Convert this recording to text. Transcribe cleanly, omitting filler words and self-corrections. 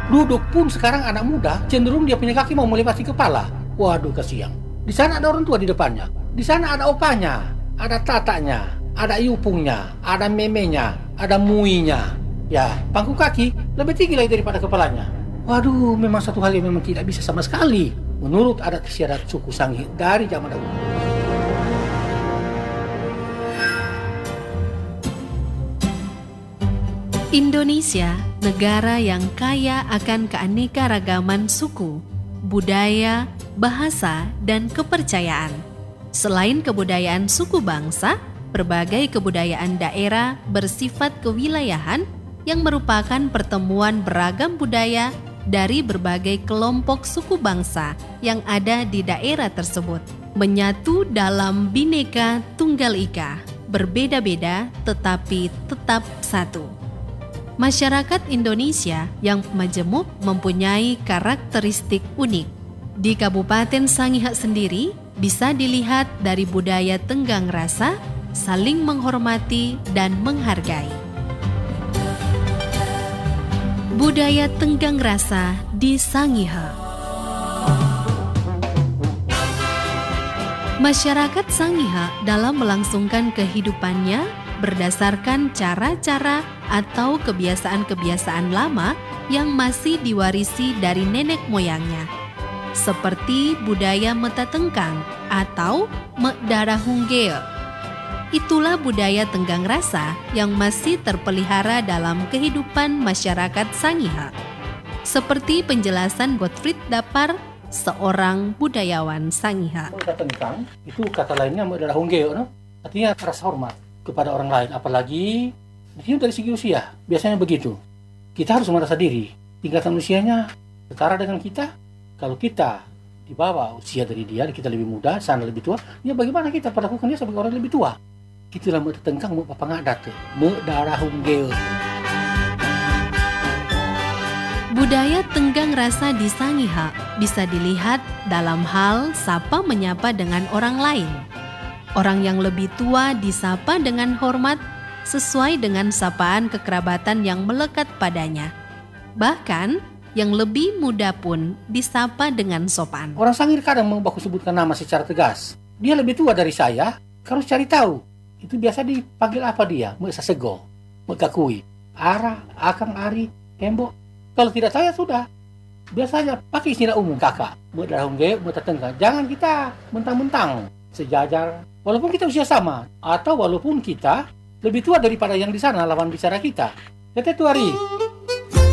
Duduk pun sekarang anak muda cenderung dia punya kaki mau melewati kepala. Waduh kasihan. Di sana ada orang tua di depannya. Di sana ada opanya, ada tatanya, ada iupungnya, ada memenya, ada muinya. Ya, pangku kaki lebih tinggi lagi daripada kepalanya. Waduh, memang satu hal yang memang tidak bisa sama sekali menurut adat istiadat suku Sanghi dari zaman dahulu. Indonesia, negara yang kaya akan keanekaragaman suku, budaya, bahasa, dan kepercayaan. Selain kebudayaan suku bangsa, berbagai kebudayaan daerah bersifat kewilayahan yang merupakan pertemuan beragam budaya dari berbagai kelompok suku bangsa yang ada di daerah tersebut, menyatu dalam Bhinneka Tunggal Ika, berbeda-beda tetapi tetap satu. Masyarakat Indonesia yang majemuk mempunyai karakteristik unik. Di Kabupaten Sangihe sendiri bisa dilihat dari budaya tenggang rasa, saling menghormati dan menghargai. Budaya tenggang rasa di Sangihe. Masyarakat Sangihe dalam melangsungkan kehidupannya berdasarkan cara-cara atau kebiasaan-kebiasaan lama yang masih diwarisi dari nenek moyangnya, seperti budaya metatengkang atau medarahunggeo. Itulah budaya tenggang rasa yang masih terpelihara dalam kehidupan masyarakat Sangihe. Seperti penjelasan Gottfried Dapar, seorang budayawan Sangihe. Metatengkang itu kata lainnya medarahunggeo, no? Artinya rasa hormat kepada orang lain, apalagi itu dari segi usia. Biasanya begitu. Kita harus merasa diri tingkatan usianya setara dengan kita. Kalau kita di bawah usia dari dia, kita lebih muda, sana lebih tua, ya bagaimana kita perlakukan dia sebagai orang lebih tua? Itulah metatengkang mau papangadat, medarahunggeo. Budaya tenggang rasa di Sangihe bisa dilihat dalam hal sapa menyapa dengan orang lain. Orang yang lebih tua disapa dengan hormat sesuai dengan sapaan kekerabatan yang melekat padanya. Bahkan, yang lebih muda pun disapa dengan sopan. Orang Sangir kadang mau baku sebutkan nama secara tegas. Dia lebih tua dari saya, harus cari tahu. Itu biasa dipanggil apa dia? Sasego, Megakui, Ara, Akang, Ari, Kembo. Kalau tidak saya sudah. Biasanya pakai istilah umum kakak, medarahunggeo, metatengkang. Jangan kita mentang-mentang sejajar. Walaupun kita usia sama, atau walaupun kita lebih tua daripada yang di sana lawan bicara kita. Tete tuari,